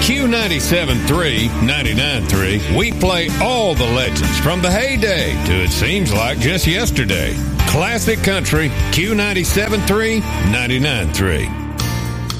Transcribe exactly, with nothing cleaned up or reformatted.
Q ninety-seven point three, ninety-nine point three, we play all the legends from the heyday to it seems like just yesterday. Classic Country, Q ninety-seven point three, ninety-nine point three.